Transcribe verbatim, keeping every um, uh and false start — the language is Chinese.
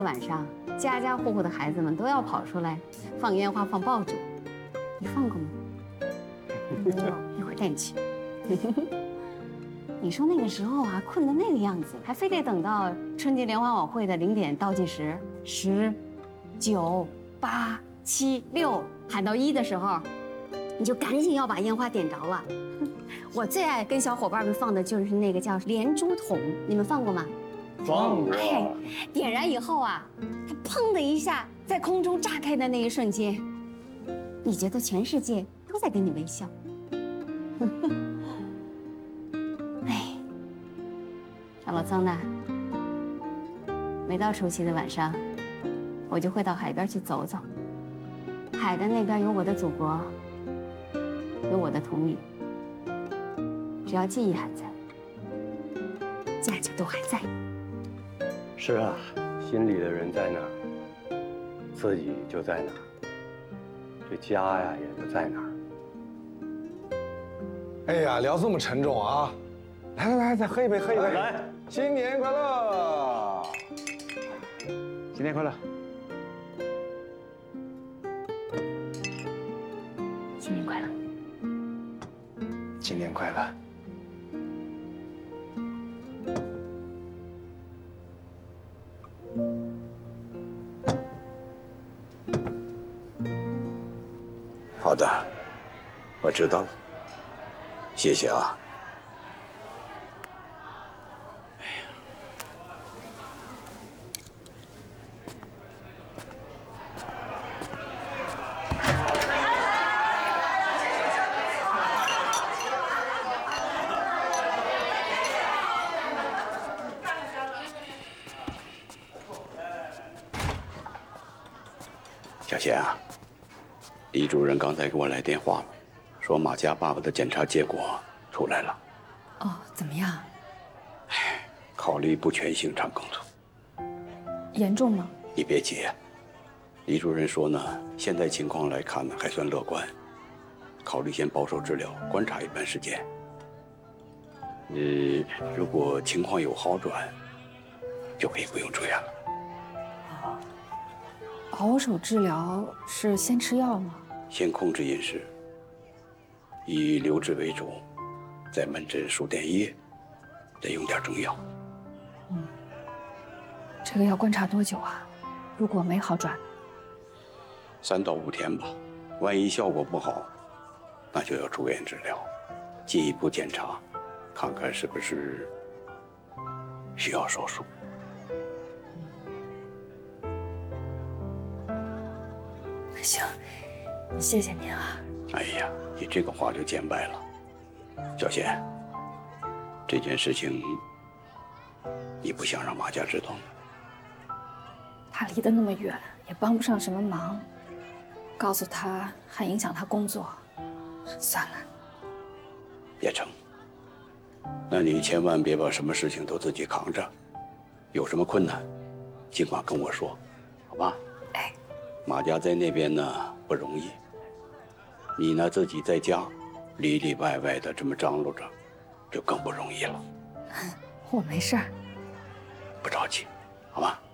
晚上，家家户户的孩子们都要跑出来放烟花、放爆竹。你放过吗？一会儿带你去。你说那个时候啊，困得那个样子，还非得等到春节联欢晚会的零点倒计时，十、九、八、七、六，喊到一的时候，你就赶紧要把烟花点着了。我最爱跟小伙伴们放的就是那个叫连珠筒，你们放过吗？ 放过。 哎，点燃以后啊，它砰的一下在空中炸开的那一瞬间，你觉得全世界都在跟你微笑。哎，像老曾呢，每到除夕的晚上，我就会到海边去走走。海的那边有我的祖国，有我的童年。只要记忆还在，家家都还在。 是啊，心里的人在哪儿，自己就在哪儿，这家呀也就在哪儿。 哎呀，聊这么沉重啊！来来来，再喝一杯，喝一杯。 来， 新年快乐！新年快乐！ 新年快乐！ 新年快乐！ 好的，我知道了，谢谢啊。小贤啊，李主任刚才给我来电话了，说马家爸爸的检查结果出来了。 哦，怎么样？ 唉，考虑不全性肠梗阻。 严重吗？ 你别急，李主任说呢，现在情况来看呢还算乐观，考虑先保守治疗，观察一段时间。呃，如果情况有好转，就可以不用住院了。 保守治疗是先吃药吗？ 先控制饮食，以流质为主，再门诊输点液，再用点中药。 嗯，这个要观察多久啊？如果没好转， 三到五天吧。万一效果不好，那就要住院治疗，进一步检查，看看是不是需要手术。 行，谢谢您啊。 哎呀，你这个话就简白了。小贤，这件事情你不想让马家知道吗？ 他离得那么远，也帮不上什么忙，告诉他还影响他工作，算了。 也成。那你千万别把什么事情都自己扛着，有什么困难，尽管跟我说，好吧？ 哎。 马家在那边呢不容易，你呢自己在家里里外外的这么张罗着，就更不容易了。 我没事儿， 不着急，好吧？